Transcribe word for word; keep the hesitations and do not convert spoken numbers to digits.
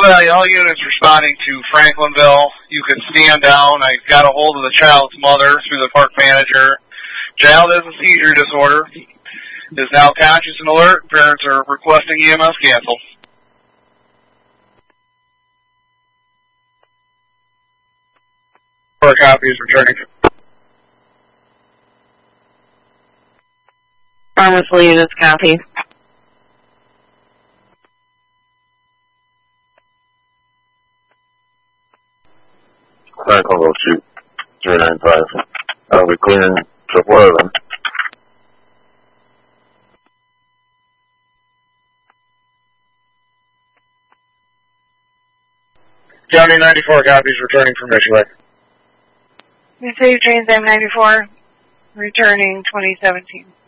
Well, all units responding to Franklinville, you can stand down. I got a hold of the child's mother through the park manager. Child has a seizure disorder. Is now conscious and alert. Parents are requesting E M S cancel. Four copies returning. Pharmacy units copy. Franklin will shoot three nine five. I'll be cleaning triple eleven. County ninety-four copies returning from Ridgeway. Mercedes Trains M ninety-four returning twenty seventeen.